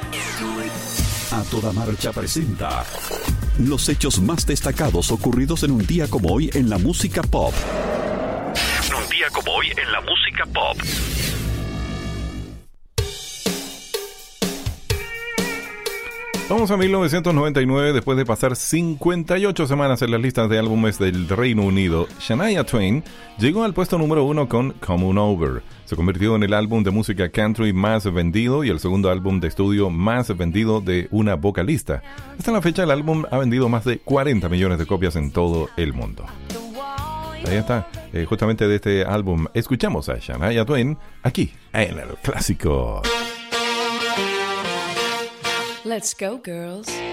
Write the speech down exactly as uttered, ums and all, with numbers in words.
A Toda Marcha presenta los hechos más destacados ocurridos en un día como hoy en la música pop. En un día como hoy en la música pop. Vamos a mil novecientos noventa y nueve. Después de pasar cincuenta y ocho semanas en las listas de álbumes del Reino Unido, Shania Twain llegó al puesto número uno con Come On Over. Se convirtió en el álbum de música country más vendido y el segundo álbum de estudio más vendido de una vocalista. Hasta la fecha el álbum ha vendido más de cuarenta millones de copias en todo el mundo. Ahí está, eh, justamente de este álbum escuchamos a Shania Twain aquí en el clásico. Let's go, girls.